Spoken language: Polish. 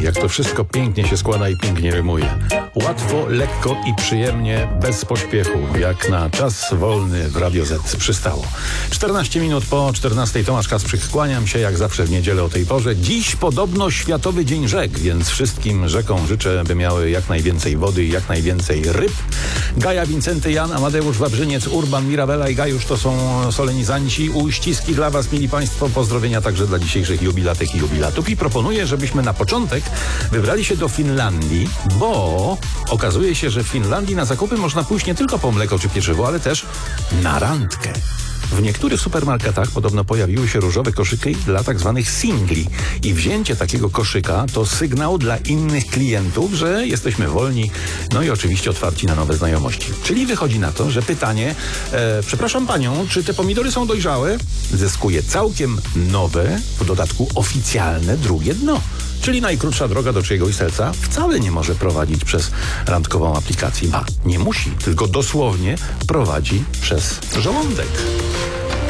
jak to wszystko pięknie się składa i pięknie rymuje. Łatwo, lekko i przyjemnie, bez pośpiechu, jak na czas wolny w Radio Z przystało. 14 minut po 14. Tomasz Kasprzyk, kłaniam się jak zawsze w niedzielę o tej porze. Dziś podobno Światowy Dzień Rzek, więc wszystkim rzekom życzę, by miały jak najwięcej wody i jak najwięcej ryb. Gaja, Wincenty, Jan, Amadeusz, Wawrzyniec, Urban, Mirabela i Gajusz to są solenizanci. Uściski dla was, mili państwo, pozdrowienia także dla dzisiejszych jubilatek i jubilatów. I proponuję, żebyśmy na początek wybrali się do Finlandii, bo okazuje się, że w Finlandii na zakupy można pójść nie tylko po mleko czy pieczywo, ale też na randkę. W niektórych supermarketach podobno pojawiły się różowe koszyki dla tak zwanych singli i wzięcie takiego koszyka to sygnał dla innych klientów, że jesteśmy wolni, no i oczywiście otwarci na nowe znajomości. Czyli wychodzi na to, że pytanie, przepraszam panią, czy te pomidory są dojrzałe? Zyskuje całkiem nowe, w dodatku oficjalne drugie dno. Czyli najkrótsza droga do czyjegoś serca wcale nie może prowadzić przez randkową aplikację. Nie musi, tylko dosłownie prowadzi przez żołądek.